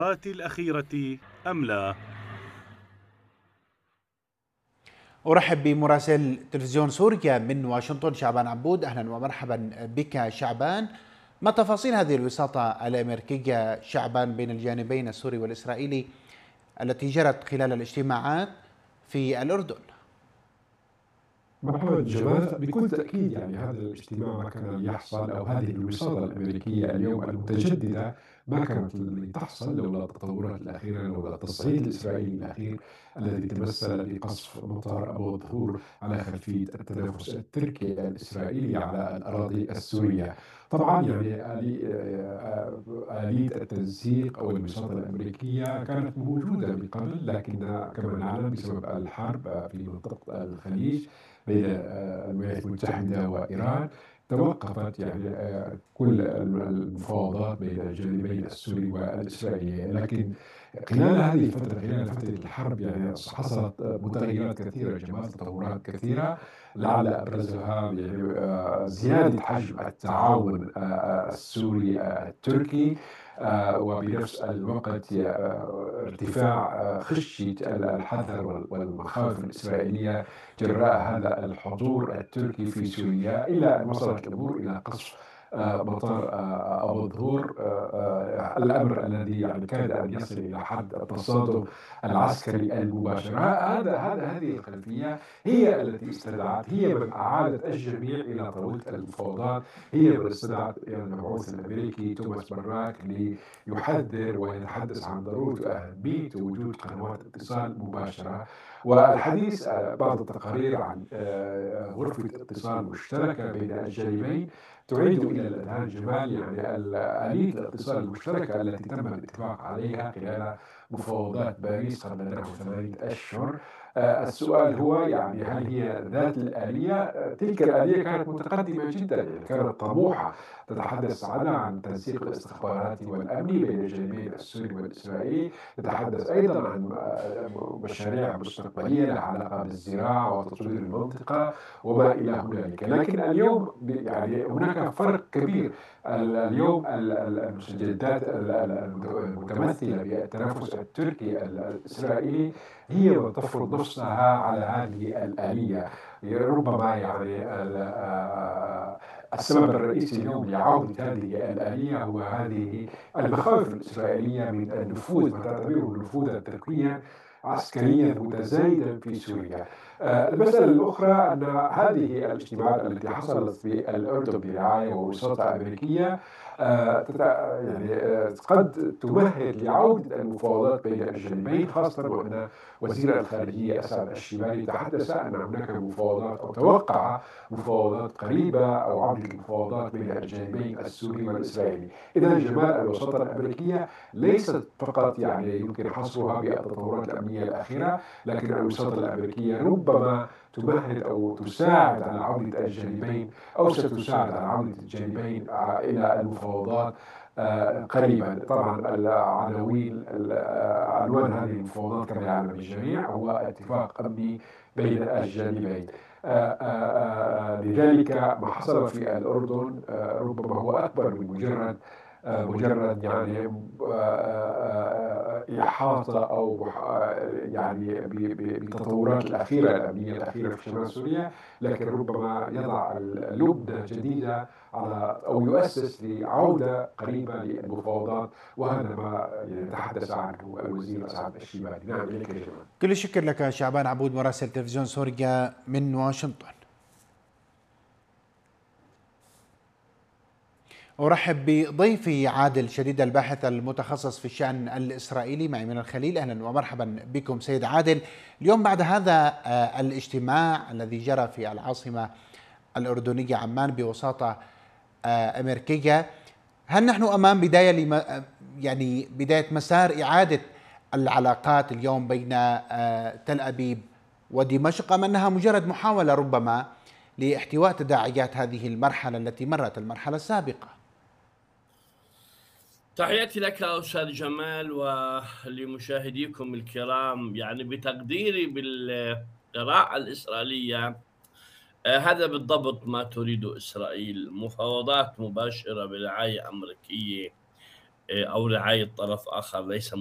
الأخيرة أم لا؟ أرحب بمراسل تلفزيون سوريا من واشنطن شعبان عبود. أهلا ومرحبا بك شعبان. ما تفاصيل هذه الوساطة الأمريكية شعبان بين الجانبين السوري والإسرائيلي التي جرت خلال الاجتماعات في الأردن؟ مرحبا جمال، بكل تأكيد يعني هذا الاجتماع ما كان ليحصل، أو هذه الوساطة الأمريكية اليوم المتجددة ما كانت لتحصل لولا التطورات الأخيرة، لولا التصعيد الإسرائيلي الأخير الذي تمثل بقصف مطار أبو الظهور على خلفية التنافس التركي الإسرائيلي على الأراضي السورية. طبعا يعني آلية التنسيق أو الوساطة الأمريكية كانت موجودة من قبل، لكن كما نعلم بسبب الحرب في منطقة الخليج بين الولايات المتحدة وإيران توقفت يعني كل المفاوضات بين الجانبين السوري والإسرائيلي. لكن خلال هذه الفترة، خلال فترة الحرب، يعني حصلت متغيرات كثيرة جمال، تطورات كثيرة لعل أبرزها يعني زيادة حجم التعاون السوري التركي، وبنفس الوقت ارتفاع خشية الحذر والمخاوف الإسرائيلية جراء هذا الحضور التركي في سوريا، إلى أن وصلت الأمور إلى قصف مطار أبو الظهور، الأمر الذي يعني كاد أن يصل إلى حد التصادم العسكري المباشر. هذه الخلفية هي التي استدعت، هي من أعادت الجميع إلى طاولة المفاوضات، هي من استدعت المبعوث الأمريكي توماس باراك ليحذر ويتحدث عن ضرورة وأهمية وجود قنوات اتصال مباشرة، والحديث بعض التقارير عن غرفة اتصال مشتركة بين الجانبين تعيد إلى الأذهان جمال يعني آلية الاتصال المشتركة التي تم الاتفاق عليها خلال مفاوضات باريس قبل نحو 8 أشهر. السؤال هو يعني هل هي ذات الآلية؟ تلك الآلية كانت متقدمة جدا، يعني كانت طموحة، تتحدث عن التنسيق الاستخباراتي والأمني بين الجانبين السوري والإسرائيلي، تتحدث أيضا عن مشاريع مستقبلية لها علاقة بالزراعة وتطوير المنطقة وما إلى هنالك. لكن اليوم يعني هناك فرق كبير. اليوم المستجدات المتمثلة بالتنافس التركي الإسرائيلي هي من تفرض نفسها على هذه الآلية. ربما يعني السبب الرئيسي اليوم لعودة هذه الآلية هو هذه المخاوف الإسرائيلية من النفوذ، ما تعتبره نفوذا تركيا عسكريا متزايدا في سوريا. المسألة الأخرى أن هذه الاجتماعات التي حصلت في الأردن برعاية ووساطة أمريكية يعني قد تمهد لعودة المفاوضات بين الجانبين، خاصة وأن وزير الخارجية أسعد الشيباني تحدث أن هناك مفاوضات، أو توقع مفاوضات قريبة أو عودة المفاوضات بين الجانبين السوري والإسرائيلي. إذا جمال الوساطة الأمريكية ليست فقط يعني يمكن حصرها بالتطورات الأمنية الأخيرة، لكن الوساطة الأمريكية ربما تمهد أو تساعد على عودة الجانبين، أو ستساعد على عودة الجانبين إلى المفاوضات قريبا. طبعا عنوان هذه المفاوضات كما يعلم الجميع هو اتفاق أمني بين الجانبين. لذلك ما حصل في الأردن ربما هو أكبر من مجرد يعني إحاطة أو يعني بالتطورات الأخيرة الأمنية الأخيرة في شمال سوريا، لكن ربما يضع لبنة جديدة على، أو يؤسس لعودة قريبة للمفاوضات، وهذا ما يتحدث عنه الوزير أسعد الشيباني. نعم، إليك يا جمال. كل الشكر لك شعبان عبود مراسل تلفزيون سوريا من واشنطن. أرحب بضيفي عادل شديد الباحث المتخصص في الشأن الإسرائيلي معي من الخليل. أهلا ومرحبا بكم سيد عادل. اليوم بعد هذا الاجتماع الذي جرى في العاصمة الأردنية عمان بوساطة أمريكية، هل نحن أمام بداية مسار إعادة العلاقات اليوم بين تل أبيب ودمشق، أم أنها مجرد محاولة ربما لاحتواء تداعيات هذه المرحلة التي مرت المرحلة السابقة؟ تحياتي لك أستاذ جمال ولمشاهديكم الكرام. يعني بتقديري بالقراءة الإسرائيلية، هذا بالضبط ما تريد إسرائيل: مفاوضات مباشرة برعاية أمريكية أو رعاية طرف آخر ليس